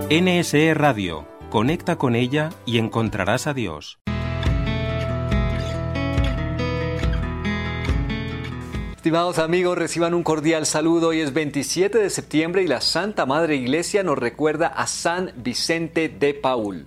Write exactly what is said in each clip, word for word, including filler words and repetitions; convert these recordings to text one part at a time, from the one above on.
N S E Radio. Conecta con ella y encontrarás a Dios. Estimados amigos, reciban un cordial saludo. Hoy es veintisiete de septiembre y la Santa Madre Iglesia nos recuerda a San Vicente de Paúl.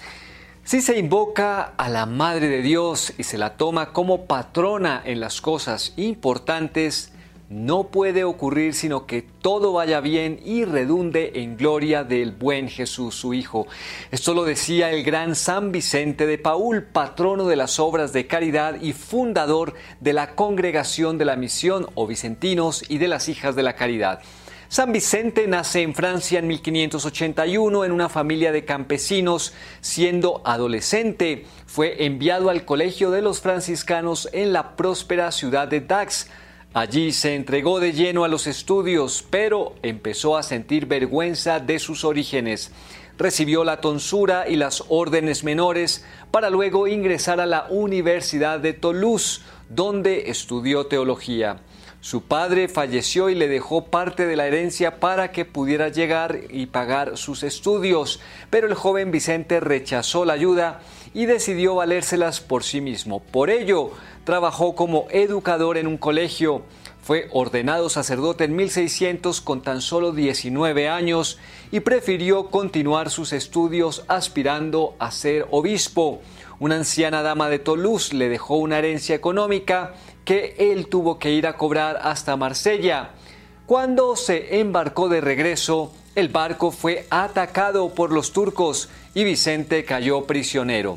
Si se invoca a la Madre de Dios y se la toma como patrona en las cosas importantes, no puede ocurrir sino que todo vaya bien y redunde en gloria del buen Jesús, su Hijo. Esto lo decía el gran San Vicente de Paúl, patrono de las obras de caridad y fundador de la Congregación de la Misión o Vicentinos y de las Hijas de la Caridad. San Vicente nace en Francia en mil quinientos ochenta y uno en una familia de campesinos. Siendo adolescente, fue enviado al colegio de los franciscanos en la próspera ciudad de Dax. Allí se entregó de lleno a los estudios, pero empezó a sentir vergüenza de sus orígenes. Recibió la tonsura y las órdenes menores para luego ingresar a la Universidad de Toulouse, donde estudió teología. Su padre falleció y le dejó parte de la herencia para que pudiera llegar y pagar sus estudios, pero el joven Vicente rechazó la ayuda y decidió valérselas por sí mismo. Por ello, trabajó como educador en un colegio. Fue ordenado sacerdote en mil seiscientos con tan solo diecinueve años y prefirió continuar sus estudios aspirando a ser obispo. Una anciana dama de Toulouse le dejó una herencia económica que él tuvo que ir a cobrar hasta Marsella. Cuando se embarcó de regreso, el barco fue atacado por los turcos y Vicente cayó prisionero.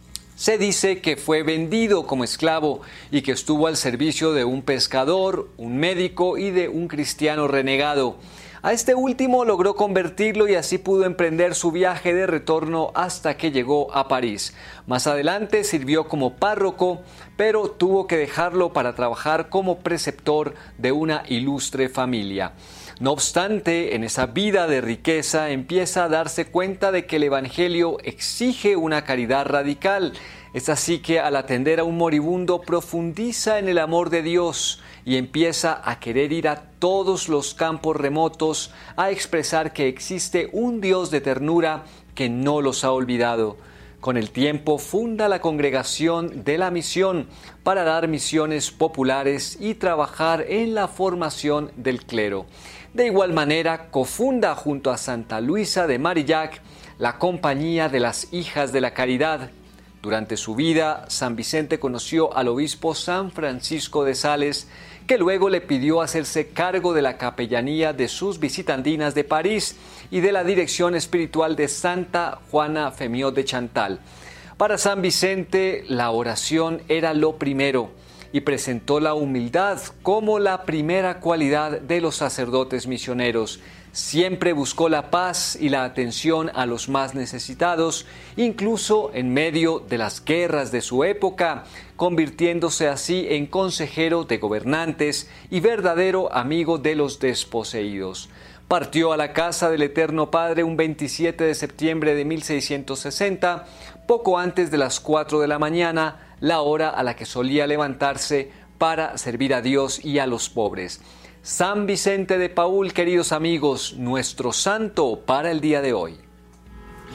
Se dice que fue vendido como esclavo y que estuvo al servicio de un pescador, un médico y de un cristiano renegado. A este último logró convertirlo y así pudo emprender su viaje de retorno hasta que llegó a París. Más adelante sirvió como párroco, pero tuvo que dejarlo para trabajar como preceptor de una ilustre familia. No obstante, en esa vida de riqueza empieza a darse cuenta de que el Evangelio exige una caridad radical. Es así que al atender a un moribundo profundiza en el amor de Dios y empieza a querer ir a todos los campos remotos a expresar que existe un Dios de ternura que no los ha olvidado. Con el tiempo funda la Congregación de la Misión para dar misiones populares y trabajar en la formación del clero. De igual manera, cofunda junto a Santa Luisa de Marillac la Compañía de las Hijas de la Caridad. Durante su vida, San Vicente conoció al obispo San Francisco de Sales, que luego le pidió hacerse cargo de la capellanía de sus visitandinas de París y de la dirección espiritual de Santa Juana Femiot de Chantal. Para San Vicente, la oración era lo primero y presentó la humildad como la primera cualidad de los sacerdotes misioneros. Siempre buscó la paz y la atención a los más necesitados, incluso en medio de las guerras de su época, convirtiéndose así en consejero de gobernantes y verdadero amigo de los desposeídos. Partió a la casa del Eterno Padre un veintisiete de septiembre de mil seiscientos sesenta, poco antes de las cuatro de la mañana, la hora a la que solía levantarse para servir a Dios y a los pobres. San Vicente de Paúl, queridos amigos, nuestro santo para el día de hoy.